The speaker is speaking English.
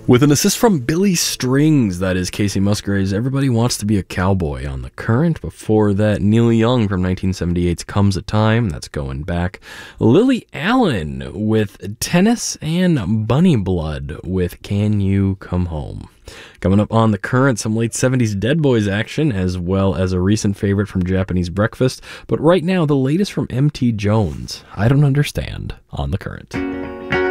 With an assist from Billy Strings, that is Casey Musgraves, Everybody Wants to Be a Cowboy on The Current. Before that, Neil Young from 1978's Comes a Time, that's going back. Lily Allen with Tennis, and Bunny Blood with Can You Come Home. Coming up on The Current, some late 70s Dead Boys action, as well as a recent favorite from Japanese Breakfast. But right now, the latest from MT Jones, I Don't Understand, on The Current.